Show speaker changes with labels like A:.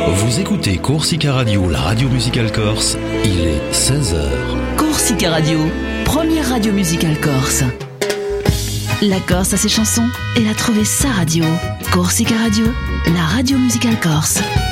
A: Vous écoutez Corsica Radio, la radio musicale corse. Il est 16h.
B: Corsica Radio, première radio musicale corse. La Corse a ses chansons, elle a trouvé sa radio. Corsica Radio, la radio musicale corse.